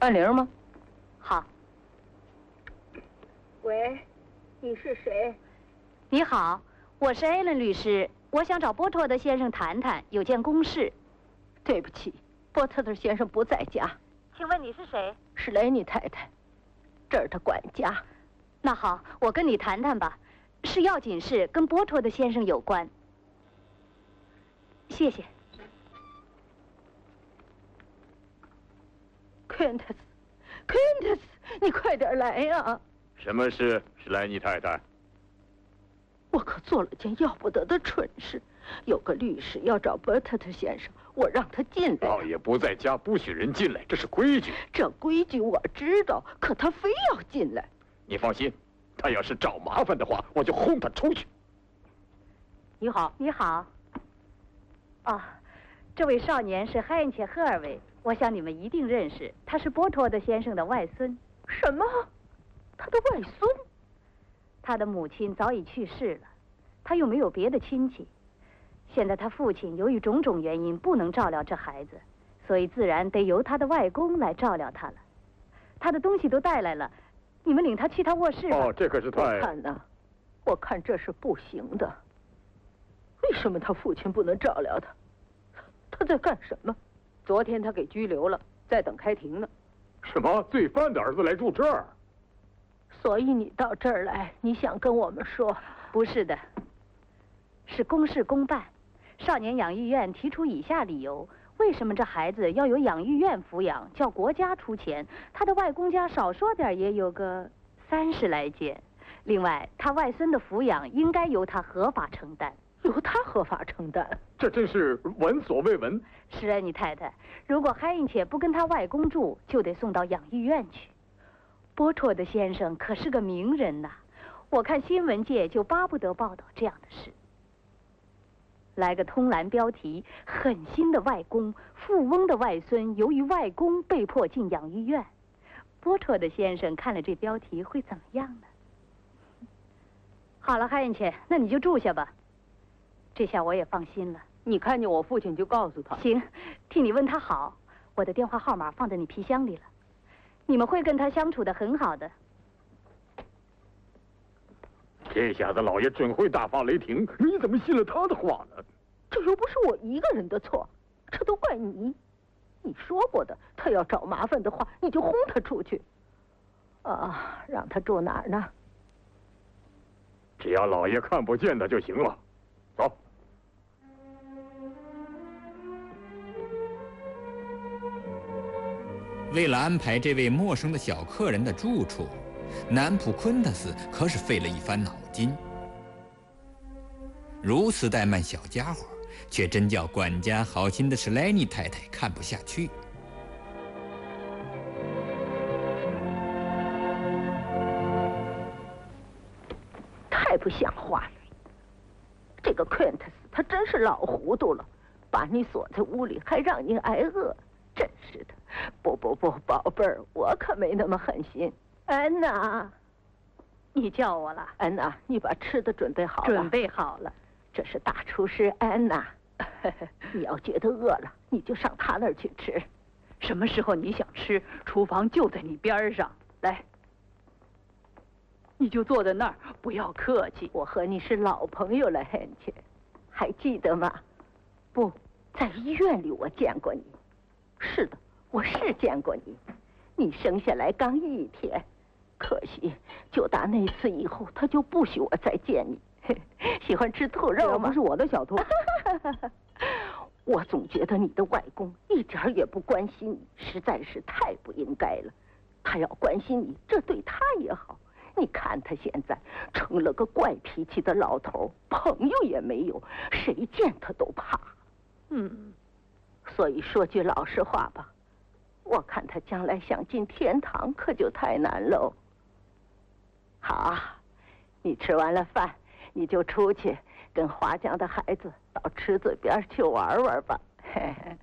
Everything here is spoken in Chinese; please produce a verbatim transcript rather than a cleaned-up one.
按铃吗？ 好。 喂，你是谁？ 你好，我是艾伦律师，我想找波特的先生谈谈，有件公事。 对不起，波特的先生不在家。 请问你是谁？ 是雷尼太太，这儿的管家。 那好，我跟你谈谈吧，是要紧事，跟波特的先生有关。谢谢。 Quintus，Quintus，你快点来呀！ 什么事，史莱尼太太？ 我可做了件要不得的蠢事，有个律师要找伯特特先生，我让他进来。 老爷不在家，不许人进来，这是规矩。 这规矩我知道，可他非要进来。 你放心，他要是找麻烦的话，我就轰他出去。 你好，你好。哦，这位少年是汉切赫尔维，我想你们一定认识，他是波托的先生的外孙。 什么？他的外孙？ 他的母亲早已去世了，他又没有别的亲戚。现在他父亲由于种种原因不能照料这孩子，所以自然得由他的外公来照料他了。他的东西都带来了，你们领他去他卧室吧。 哦，这可是太…… 我看呐，我看这是不行的。为什么他父亲不能照料他？他在干什么？ 昨天他给拘留了，在等开庭呢。 什么？罪犯的儿子来住这儿？ 所以你到这儿来，你想跟我们说？ 不是的，是公事公办。少年养育院提出以下理由：为什么这孩子要由养育院抚养，叫国家出钱？他的外公家少说点也有个三十来件。另外，他外孙的抚养应该由他合法承担。 由他合法承担？ 这真是闻所未闻。 是啊，你太太，如果海因切不跟他外公住，就得送到养育院去。波托的先生可是个名人呐，我看新闻界就巴不得报道这样的事。来个通栏标题：狠心的外公，富翁的外孙由于外公被迫进养育院。波托的先生看了这标题会怎么样呢？好了，海因切，那你就住下吧。这下我也放心了。 你看见我父亲就告诉他。 行，替你问他好。我的电话号码放在你皮箱里了。你们会跟他相处得很好的。 这下子老爷准会大发雷霆，你怎么信了他的话呢？ 这又不是我一个人的错，这都怪你。你说过的，他要找麻烦的话，你就轰他出去。啊，让他住哪儿呢？ 只要老爷看不见他就行了。走。 为了安排这位陌生的小客人的住处，南普昆特斯可是费了一番脑筋。如此怠慢小家伙，却真叫管家好心的史莱尼太太看不下去。 太不像话了！这个 Quintus 他真是老糊涂了，把你锁在屋里，还让你挨饿。真是的，不不不，宝贝儿，我可没那么狠心。安娜， 你叫我了？ 安娜，你把吃的准备好了？ 准备好了。 这是大厨师安娜。你要觉得饿了，你就上他那儿去吃。 什么时候你想吃，厨房就在你边上。来，你就坐在那儿，不要客气。 我和你是老朋友了，汉切，还记得吗？不在医院里我见过你。是的，我是见过你。你生下来刚一天，可惜就打那次以后，他就不许我再见你。喜欢吃兔肉吗？ 不是我的小兔。 我总觉得你的外公一点也不关心你，实在是太不应该了。他要关心你，这对他也好。你看他现在成了个怪脾气的老头，朋友也没有，谁见他都怕。嗯。所以说句老实话吧，我看他将来想进天堂可就太难喽。好，你吃完了饭，你就出去跟华江的孩子到池子边去玩玩吧。嘿嘿。